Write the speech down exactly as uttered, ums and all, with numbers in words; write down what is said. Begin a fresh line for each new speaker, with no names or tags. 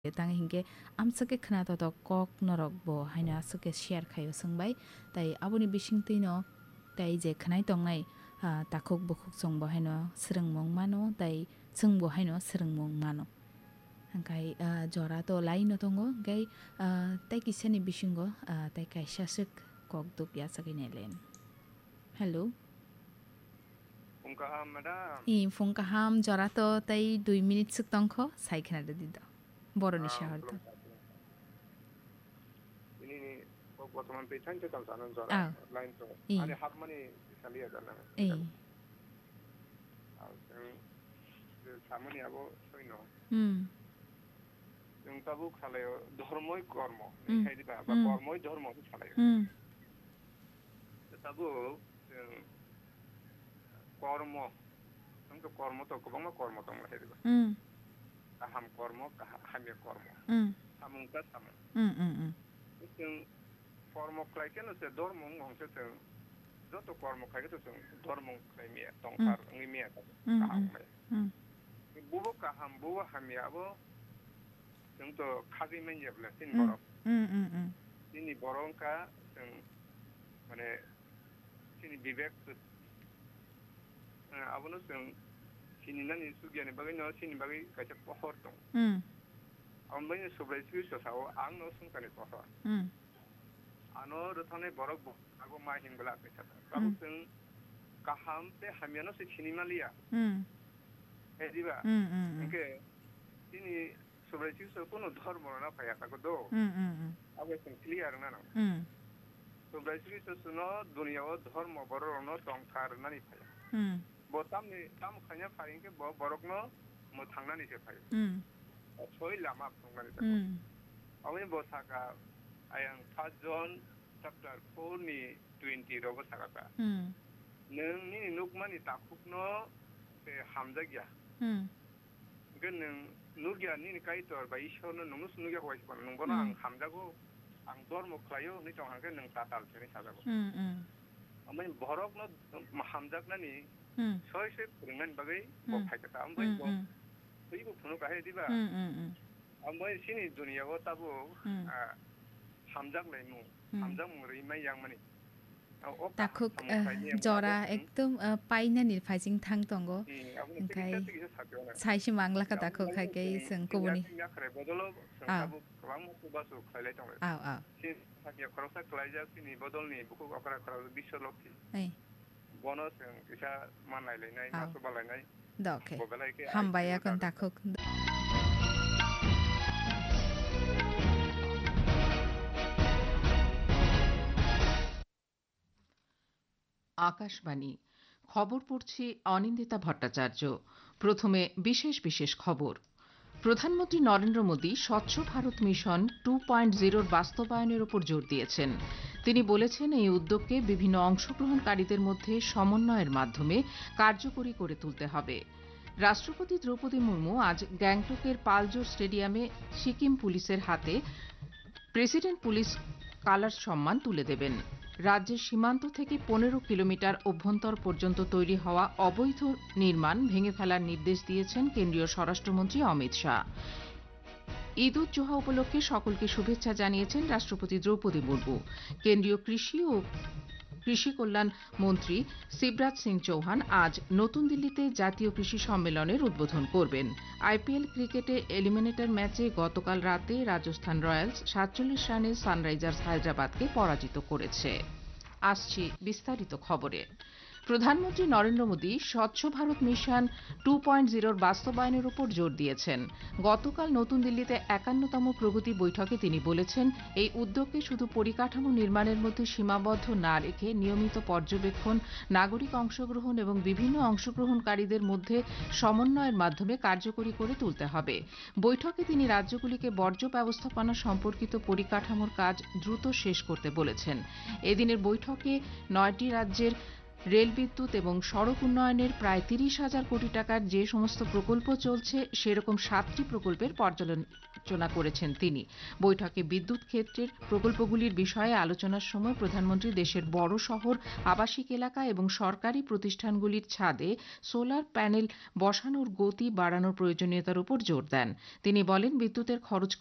tang hingke amsake khna to kok norok bo haina asake share khayo sangbai tai aboni bisingtui no tai je khnai tongnai takhok bukhuk songbo haino srengmong mano tai sungbo haino srengmong mano hangkai jora to lai no tongo gai tai kisani bisingo tai kaisa sik kok duk ya sakine len hello
Fungkaham madam
i fungkaham jora to tai two minute sik tongkho sai khna de dido boroni shahar to
ini বর্তমান পেছন থেকে জানেন জরা line তো আরে half মানে চালিয়ে জানা
এই
আর সামনে আবো সৈন্য
হুম
जों ताबु खालायो धर्मय कर्म खायदिबा बा कर्मय धर्म खालायो
হুম
ताबु जों कर्म जों कर्म तो गोबां कर्म दं खायदिबा
হুম
गाहाम कर्म हाम्य कर्म
হুম
सामुंका सामुं
হুম হুম
जों कर्म खायकेनो से धर्म गंसे जों যত কর্ম খাইকে তো ধর্ম খাইমিয়া তংকার নিমিয়া কাহাম
হুম
বুবো কাহাম বুবো হামিয়াবো जों तो खाजि मेंजेब्ला सिन बर
হুম হুম হুম
सिनि बरंका जों माने सिनि विवेक आबोनो जों सिनि नानि सुगियानि बागै न सिनि बागै कायसे पहर दं
হুম
आमबायनि सब्रायसि ससाव आं न सुंकानि पहर
হুম
आनो रथाने बरक आगो मा हिंबला कैसा बाबु जों काहाम ते हामियानो से सिनिमालिया
হুম
हेदिबा
হুম হুম
इनके सिनि सब्रायसि सो कोनो धर्म ना पाया ताको दो
হুম হুম হুম
आबो जों क्लियर ना ना
হুম
सब्रायसि सो सुनो दुनियाव धर्म बरनो तंकार नानि पाया
হুম
बोतामनि ताम खाया फारिंके ब बरकनो मो थांनानि से पाया
হুম
सय लामा थांनानि से
হুম
आवे बोसाका आयां फार्स्ट जन चैप्टर four नि twenty रबो सागाका
হুম
नोंनि नुकमानि ताखुकनो से हामजागिया
হুম
गन नुगिया नि काइतर बा ईश्वरनो नोंनो सुनुगिया हवाइस पन नंगोना आं हामजागो आं धर्म खायो नि तंहाके नों ताताल सेनि साजागो
হুম হুম
आमबाय बरकनो हामजागनानि
হুম
सय सय फोरोंनानि बागै
হুম
बफायकता आमबाय ब
হুম
बैबो फुनो काहे दिबा
হুম হুম
आमबाय सिनि दुनियाव ताबो
হুম
हामजागलाय मु हामजाग मुरै माय yang mani
ताखुक जरा एकदम पाइना नि फाइजिं थांग दंगो ओंखाय साइसि मांलाका ताखुक खायकै जों गुबुननि आव आव आव
साकिया खरसा खलायजा सिनि बदलनि बुखु अकरा खरा बिश्वलक्षी
ए
बनो जों इसा मानलायलायनाय मासु बालायनाय
दके हामबाया कोन ताखुक
আকাশবাণী খবর পড়ছি অনিন্দিতা ভট্টাচার্য। প্রথমে বিশেষ বিশেষ খবর। প্রধানমন্ত্রী নরেন্দ্র মোদী স্বচ্ছ ভারত মিশন টু পয়েন্ট জিরোর বাস্তবায়নের উপর জোর দিয়েছেন। তিনি বলেছেন এই উদ্যোগকে বিভিন্ন অংশগ্রহণকারীদের মধ্যে সমন্বয়ের মাধ্যমে কার্যকরী করে তুলতে হবে। রাষ্ট্রপতি দ্রৌপদী মুর্মু আজ গ্যাংটকের পালজোর স্টেডিয়ামে সিকিম পুলিশের হাতে প্রেসিডেন্ট পুলিশ কালার সম্মান তুলে দেবেন। রাজ্যের সীমান্ত থেকে পনেরো কিলোমিটার অভ্যন্তর পর্যন্ত তৈরি হওয়া অবৈধ নির্মাণ ভেঙে ফেলার নির্দেশ দিয়েছেন কেন্দ্রীয় স্বরাষ্ট্রমন্ত্রী অমিত শাহ। ঈদ উজ জোহা উপলক্ষে সকলকে শুভেচ্ছা জানিয়েছেন রাষ্ট্রপতি দ্রৌপদী মুর্মু। কেন্দ্রীয় কৃষি ও কৃষি কল্যাণ মন্ত্রী শিবরাজ সিং চৌহান আজ নতুন দিল্লিতে জাতীয় কৃষি সম্মেলনের উদ্বোধন করবেন। আইপিএল ক্রিকেটে এলিমিনেটর ম্যাচে গতকাল রাতে রাজস্থান রয়্যালস সাতচল্লিশ রানে সানরাইজার্স হায়দ্রাবাদকে পরাজিত করেছে। আসছি বিস্তারিত খবরে। প্রধানমন্ত্রী নরেন্দ্র মোদী স্বচ্ছ ভারত মিশন টু পয়েন্ট জিরোর বাস্তবায়নের উপর জোর দিয়েছেন। গতকাল নতুন দিল্লিতে একান্নতম প্রগতি বৈঠকে তিনি বলেছেন এই উদ্যোগকে শুধু পরিকাঠামো নির্মাণের মধ্যে সীমাবদ্ধ না রেখে নিয়মিত পর্যবেক্ষণ, নাগরিক অংশগ্রহণ এবং বিভিন্ন অংশগ্রহণকারীদের মধ্যে সমন্বয়ের মাধ্যমে কার্যকরী করে তুলতে হবে। বৈঠকে তিনি রাজ্যগুলিকে বর্জ্য ব্যবস্থাপনা সম্পর্কিত পরিকাঠামোর কাজ দ্রুত শেষ করতে বলেছেন। এদিনের বৈঠকে নয়টি রাজ্যের রেল বিদ্যুৎ এবং সড়ক উন্নয়নের প্রায় তিরিশ হাজার কোটি টাকার যে সমস্ত প্রকল্প চলছে সেরকম সাতটি প্রকল্পের পর্যালোচনা করেছেন তিনি। বৈঠকে বিদ্যুৎ ক্ষেত্রের প্রকল্পগুলির বিষয়ে আলোচনার সময় প্রধানমন্ত্রী দেশের বড় শহর, আবাসিক এলাকা এবং সরকারি প্রতিষ্ঠানগুলির ছাদে সোলার প্যানেল বসানোর গতি বাড়ানোর প্রয়োজনীয়তার উপর জোর দেন। তিনি বলেন, বিদ্যুতের খরচ